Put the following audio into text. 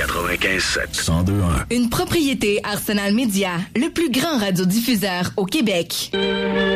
95.7. 102.1. Une propriété Arsenal Média, le plus grand radiodiffuseur au Québec.